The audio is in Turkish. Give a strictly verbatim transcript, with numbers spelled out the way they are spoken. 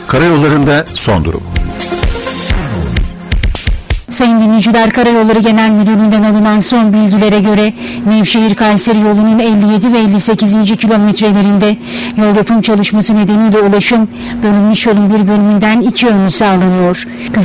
Karayollarında son durum. Sayın dinleyiciler, Karayolları Genel Müdürlüğü'nden alınan son bilgilere göre Nevşehir-Kayseri yolunun elli yedi ve elli sekizinci kilometrelerinde yol yapım çalışması nedeniyle ulaşım bölünmüş yolun bir bölümünden iki yönlü sağlanıyor.